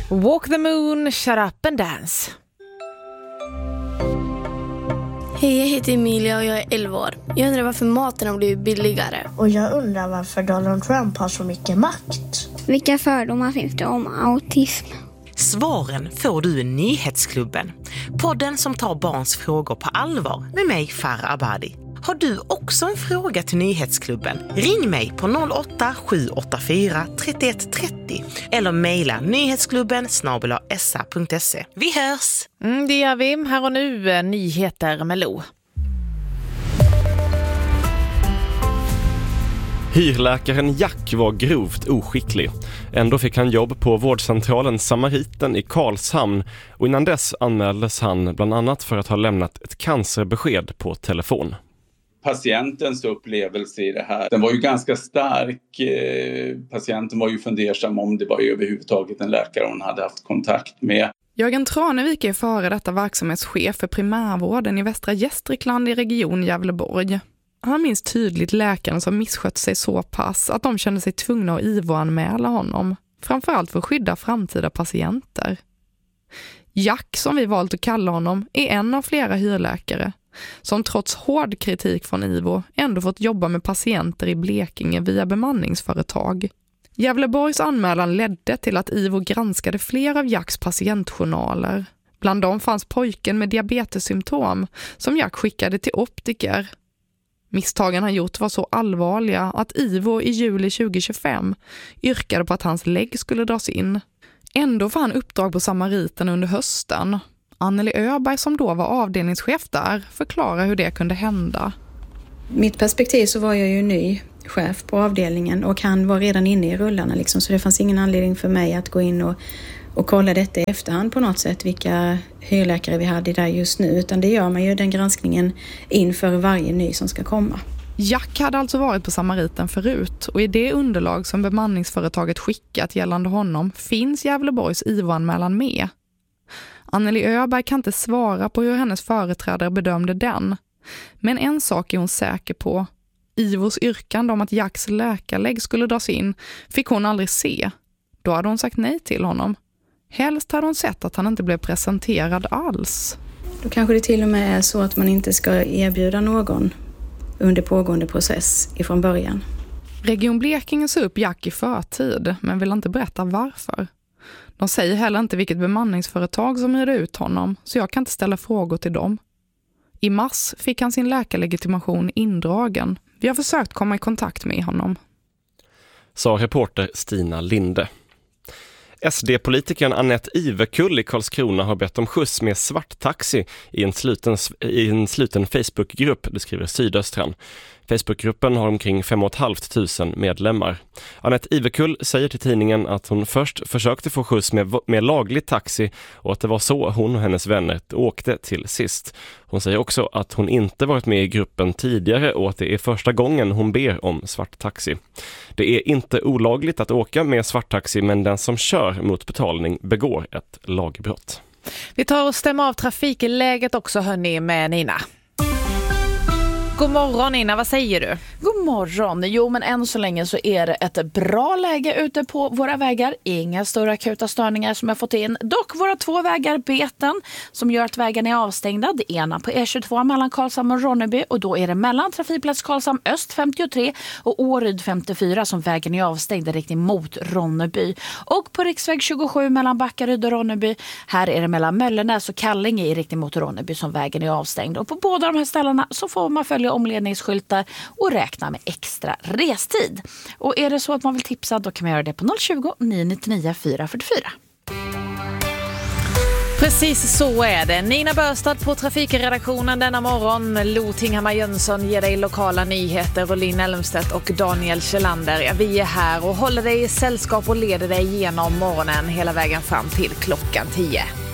Walk the moon, shut up and dance. Hej, jag heter Emilia och jag är 11 år. Jag undrar varför maten har blivit billigare. Och jag undrar varför Donald Trump har så mycket makt. Vilka fördomar finns det om autism? Svaren får du i Nyhetsklubben. Podden som tar barns frågor på allvar med mig, Farah Abadi. Har du också en fråga till Nyhetsklubben? Ring mig på 08-784 31 30 eller mejla nyhetsklubben@sa.se. Vi hörs! Det gör vi. Här och nu nyheter med Lo. Hyrläkaren Jack var grovt oskicklig. Ändå fick han jobb på vårdcentralen Samariten i Karlshamn och innan dess anmäldes han bland annat för att ha lämnat ett cancerbesked på telefon. Patientens upplevelse i det här, den var ju ganska stark. Patienten var ju fundersam om det var överhuvudtaget en läkare hon hade haft kontakt med. Jörgen Tranevik är före detta verksamhetschef för primärvården i Västra Gästrikland i region Gävleborg. Han minns tydligt läkaren som misskött sig så pass att de kände sig tvungna att IVO-anmäla honom, framförallt för att skydda framtida patienter. Jack, som vi valt att kalla honom, är en av flera hyrläkare som trots hård kritik från IVO ändå fått jobba med patienter i Blekinge via bemanningsföretag. Gävleborgs anmälan ledde till att IVO granskade flera av Jacks patientjournaler. Bland dem fanns pojken med diabetessymptom som Jack skickade till optiker. Misstagen han gjort var så allvarliga att IVO i juli 2025 yrkade på att hans lägg skulle dras in. Ändå får han uppdrag på Samariten under hösten. Anneli Öberg, som då var avdelningschef där, förklarar hur det kunde hända. Mitt perspektiv så var jag ju ny chef på avdelningen och han var redan inne i rullarna liksom, så det fanns ingen anledning för mig att gå in och kolla detta i efterhand på något sätt, vilka hyrläkare vi hade där just nu, utan det gör man ju den granskningen inför varje ny som ska komma. Jack hade alltså varit på Samariten förut och i det underlag som bemanningsföretaget skickat gällande honom finns Gävleborgs IVO-anmälan med. Anneli Öberg kan inte svara på hur hennes företrädare bedömde den. Men en sak är hon säker på. IVOs yrkande om att Jacks läkarlägg skulle dras in fick hon aldrig se. Då hade hon sagt nej till honom. Helst hade hon sett att han inte blev presenterad alls. Då kanske det till och med är så att man inte ska erbjuda någon under pågående process ifrån början. Region Blekinge sa upp Jack i förtid men vill inte berätta varför. De säger heller inte vilket bemanningsföretag som hyrde ut honom, så jag kan inte ställa frågor till dem. I mars fick han sin läkarlegitimation indragen. Vi har försökt komma i kontakt med honom. Sa reporter Stina Linde. SD-politikern Annette Ivekull i Karlskrona har bett om skjuts med svarttaxi i en sluten Facebookgrupp, det skriver Sydöstran. Facebookgruppen har omkring 5 500 medlemmar. Annette Ivekull säger till tidningen att hon först försökte få skjuts med laglig taxi och att det var så hon och hennes vänner åkte till sist. Hon säger också att hon inte varit med i gruppen tidigare och att det är första gången hon ber om svarttaxi. Det är inte olagligt att åka med svarttaxi, men den som kör mot betalning begår ett lagbrott. Vi tar och stämmer av trafikläget också, hörni, med Nina. God morgon Nina, vad säger du? God morgon. Jo, men än så länge så är det ett bra läge ute på våra vägar. Inga stora akuta störningar som jag fått in. Dock våra 2 vägar beten som gör att vägen är avstängda. Det ena på E22 mellan Karlshamn och Ronneby och då är det mellan trafikplats Karlshamn Öst 53 och Åryd 54 som vägen är avstängd riktning mot Ronneby. Och på riksväg 27 mellan Backaryd och Ronneby, här är det mellan Möllenäs och Kallinge i riktning mot Ronneby som vägen är avstängd. Och på båda de här ställena så får man följa omledningsskyltar och räkna med extra restid. Och är det så att man vill tipsa, då kan man göra det på 020 999 444. Precis så är det. Nina Börstad på trafikredaktionen denna morgon. Lo Tinghammar Jönsson ger dig lokala nyheter och Linn Elmstedt och Daniel Kjellander. Ja, vi är här och håller dig i sällskap och leder dig genom morgonen hela vägen fram till klockan 10.